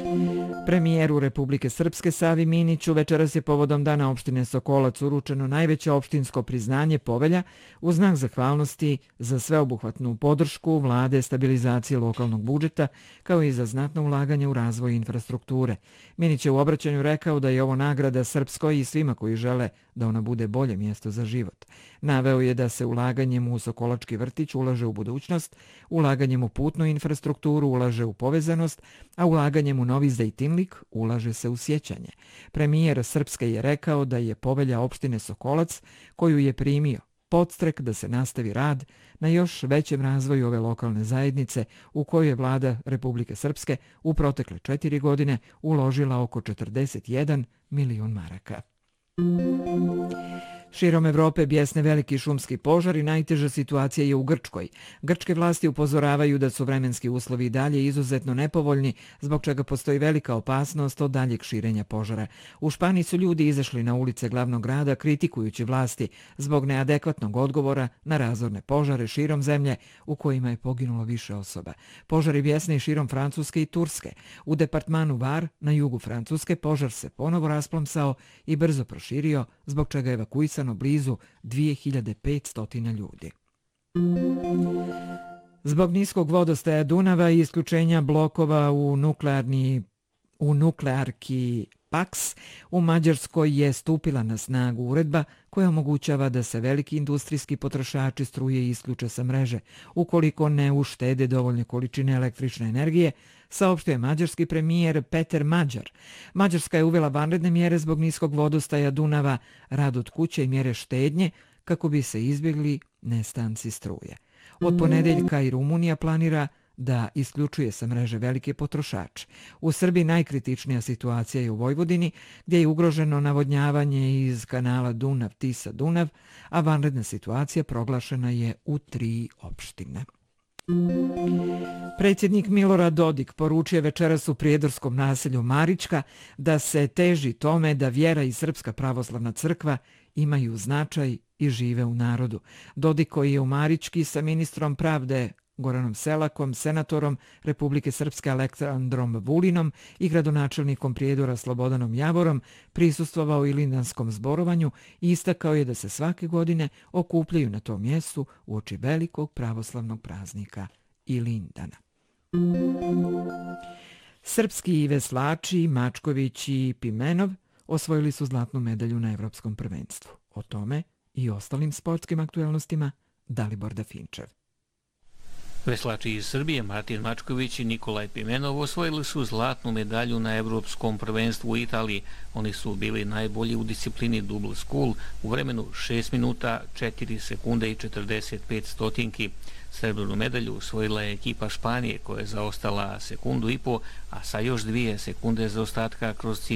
Premijeru Republike Srpske Savi Miniću večeras je povodom Dana opštine Sokolac uručeno najveće opštinsko priznanje Povelja u znak zahvalnosti za sveobuhvatnu podršku vlade stabilizacije lokalnog budžeta kao i za znatno ulaganje u razvoj infrastrukture. Minić je u obraćanju rekao da je ovo nagrada Srpskoj i svima koji žele da ona bude bolje mjesto za život. Naveo je da se ulaganjem u Sokolački vrtić ulaže u budućnost, ulaganjem u putnu infrastrukturu ulaže u povezanost, a ulaganjem u Novi Zejtinlik ulaže se u sjećanje. Premijer Srpske je rekao da je Povelja opštine Sokolac, koju je primio, podstrek da se nastavi rad na još većem razvoju ove lokalne zajednice u kojoj je vlada Republike Srpske u protekle 4 godine uložila oko 41 milion maraka. Širom Evrope bjesne veliki šumski požari, najteža situacija je u Grčkoj. Grčke vlasti upozoravaju da su vremenski uslovi dalje izuzetno nepovoljni, zbog čega postoji velika opasnost od daljeg širenja požara. U Španiji su ljudi izašli na ulice glavnog grada kritikujući vlasti zbog neadekvatnog odgovora na razorne požare širom zemlje u kojima je poginulo više osoba. Požari bjesne i širom Francuske i Turske. U departmanu Var na jugu Francuske požar se ponovo rasplomsao i brzo proširio, zbog čega je evakuisano blizu 2500 ljudi. Zbog niskog vodostaja Dunava i isključenja blokova u nuklearki Paks, u Mađarskoj je stupila na snagu uredba koja omogućava da se veliki industrijski potrošači struje isključe sa mreže ukoliko ne uštede dovoljne količine električne energije, saopštio mađarski premijer Peter Mađar. Mađarska je uvela vanredne mjere zbog niskog vodostaja Dunava, rad od kuće i mjere štednje kako bi se izbjegli nestanci struje. Od ponedeljka i Rumunija planira da isključuje sa mreže velike potrošače. U Srbiji najkritičnija situacija je u Vojvodini, gdje je ugroženo navodnjavanje iz kanala Dunav-Tisa-Dunav, a vanredna situacija proglašena je u 3 opštine. Predsjednik Milorad Dodik poručio večeras u prijedorskom naselju Marička da se teži tome da vjera i Srpska pravoslavna crkva imaju značaj i žive u narodu. Dodik, koji je u Marički sa ministrom pravde Goranom Selakom, senatorom Republike Srpske Aleksandrom Vulinom i gradonačelnikom Prijedora Slobodanom Javorom prisustvovao Ilindanskom zborovanju i istakao je da se svake godine okupljaju na tom mjestu uoči velikog pravoslavnog praznika Ilindana. Srpski veslači Mačković i Pimenov osvojili su zlatnu medalju na Evropskom prvenstvu. O tome i ostalim sportskim aktuelnostima Dalibor Dafinčev. Veslači iz Srbije Martin Mačković i Nikolaj Pimenov osvojili su zlatnu medalju na Evropskom prvenstvu u Italiji. Oni su bili najbolji u disciplini double scull u vremenu 6 minuta, 4 sekunde i 45 stotinki. Srebrnu medalju osvojila je ekipa Španije koja je zaostala 1,5 sekunde, a sa još 2 sekunde zaostatka kroz cilj